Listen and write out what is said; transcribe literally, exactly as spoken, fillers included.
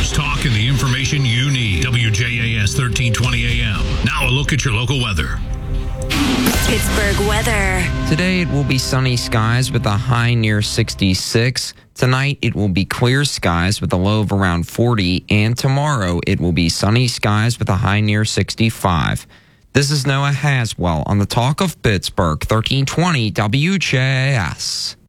news, talk, and the information you need. W J A S thirteen twenty A M. Now a look at your local weather. Pittsburgh weather. Today it will be sunny skies with a high near sixty-six. Tonight it will be clear skies with a low of around forty. And tomorrow it will be sunny skies with a high near sixty-five. This is Noah Haswell on the Talk of Pittsburgh, thirteen twenty W J A S.